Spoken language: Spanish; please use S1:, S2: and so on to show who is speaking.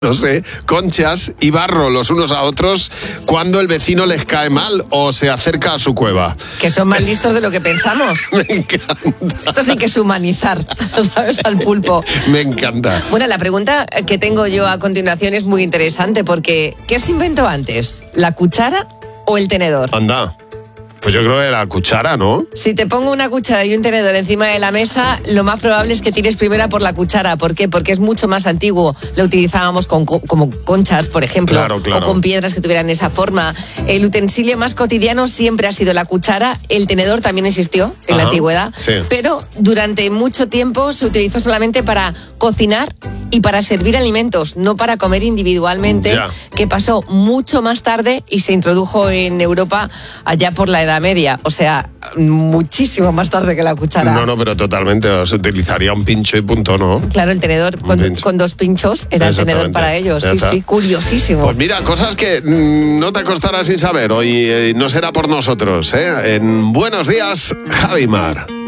S1: no sé, conchas y barro los unos a otros cuando el vecino les cae mal o se acerca a su cueva.
S2: Que son más listos de lo que pensamos.
S1: Me encanta.
S2: Esto sí que es humanizar, ¿sabes? Al pulpo.
S1: Me encanta.
S2: Bueno, la pregunta que tengo yo a continuación es muy interesante porque ¿qué se inventó antes? ¿La cuchara o el tenedor?
S1: Anda. Pues yo creo que la cuchara, ¿no?
S2: Si te pongo una cuchara y un tenedor encima de la mesa, lo más probable es que tires primero por la cuchara. ¿Por qué? Porque es mucho más antiguo. Lo utilizábamos como conchas, por ejemplo,
S1: claro.
S2: o con piedras que tuvieran esa forma. El utensilio más cotidiano siempre ha sido la cuchara. El tenedor también existió en la antigüedad,
S1: sí.
S2: Pero durante mucho tiempo se utilizó solamente para cocinar y para servir alimentos, no para comer individualmente, que pasó mucho más tarde y se introdujo en Europa allá por la Edad Media, o sea, muchísimo más tarde que la cuchara.
S1: No, pero totalmente, se utilizaría un pincho y punto, ¿no?
S2: Claro, el tenedor con dos pinchos era el tenedor para ellos, sí, curiosísimo.
S1: Pues mira, cosas que no te acostarás sin saber, hoy no será por nosotros, ¿eh? En Buenos Días, Javi Mar.